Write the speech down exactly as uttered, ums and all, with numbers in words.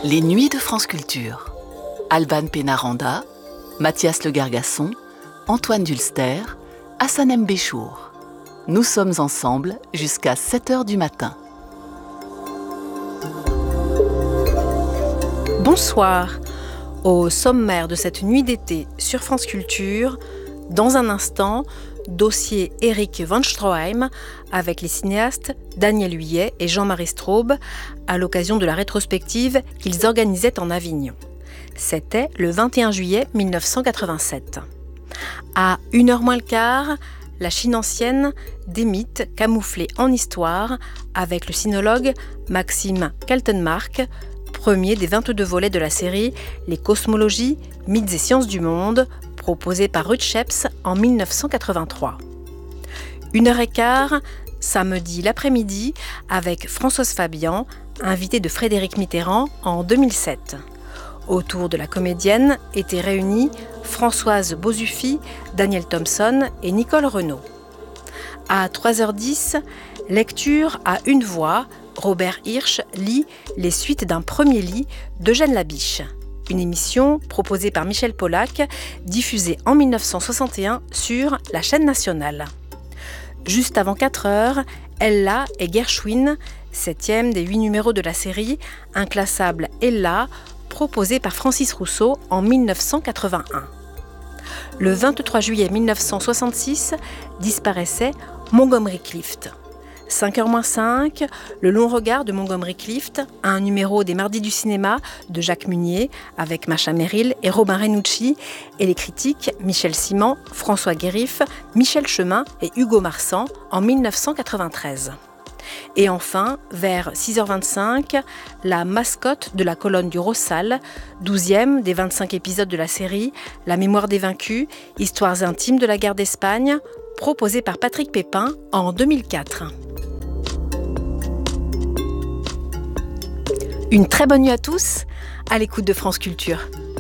Les Nuits de France Culture. Alban Pénaranda, Mathias Le Gargasson, Antoine Dulster, Hassanem Béchour. Nous sommes ensemble jusqu'à sept heures du matin. Bonsoir. Au sommaire de cette nuit d'été sur France Culture, dans un instant, dossier Eric von Stroheim avec les cinéastes Daniel Huyet et Jean-Marie Straub à l'occasion de la rétrospective qu'ils organisaient en Avignon. C'était le vingt et un juillet mille neuf cent quatre-vingt-sept. À une heure moins le quart, la Chine ancienne, des mythes camouflés en histoire avec le sinologue Maxime Kaltenmark, premier des vingt-deux volets de la série Les cosmologies, mythes et sciences du monde, proposé par Ruth Sheps en mille neuf cent quatre-vingt-trois. Une heure et quart, samedi l'après-midi, avec Françoise Fabian, invitée de Frédéric Mitterrand en deux mille sept. Autour de la comédienne étaient réunis Françoise Bozuffi, Daniel Thompson et Nicole Renaud. À trois heures dix, lecture à une voix, Robert Hirsch lit Les suites d'un premier lit d'Eugène Labiche. Une émission proposée par Michel Polac, diffusée en mille neuf cent soixante et un sur la chaîne nationale. Juste avant quatre heures, Ella et Gershwin, septième des huit numéros de la série Inclassable Ella, proposée par Francis Rousseau en mille neuf cent quatre-vingt-un. Le vingt-trois juillet mille neuf cent soixante-six, disparaissait Montgomery Clift. cinq heures moins cinq, le long regard de Montgomery Clift, un numéro des Mardis du cinéma de Jacques Munier avec Macha Merrill et Robin Renucci et les critiques Michel Simon, François Guérif, Michel Chemin et Hugo Marsan en mille neuf cent quatre-vingt-treize. Et enfin, vers six heures vingt-cinq, la mascotte de la colonne du Rossal, douzième des vingt-cinq épisodes de la série La mémoire des vaincus, histoires intimes de la guerre d'Espagne, proposée par Patrick Pépin en deux mille quatre. Une très bonne nuit à tous, à l'écoute de France Culture.